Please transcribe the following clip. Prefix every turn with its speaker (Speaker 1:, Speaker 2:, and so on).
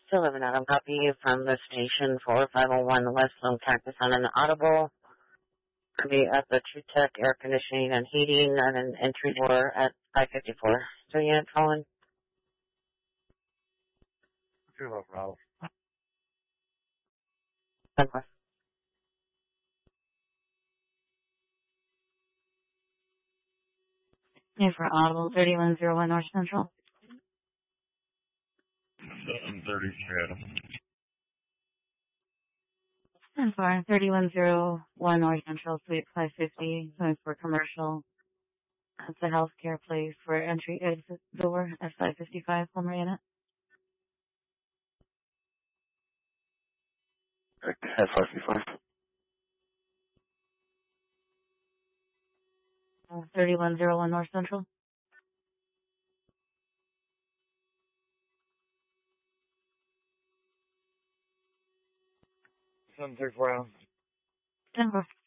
Speaker 1: 11 Adam copy from the station for 501 West Lone Cactus on an audible. Could be at the True Tech Air Conditioning and Heating and an entry door at 554. So yeah, calling.
Speaker 2: No problem.
Speaker 1: Okay.
Speaker 3: Yeah, for Audible, 3101 North Central.
Speaker 2: 730 Adam.
Speaker 3: And for 3101 North Central, Suite 550, going for commercial. That's a healthcare place for entry exit door at 555 Homer Unit.
Speaker 2: At 555.
Speaker 3: 3101 North Central.
Speaker 2: 734 Adam.
Speaker 3: Denver.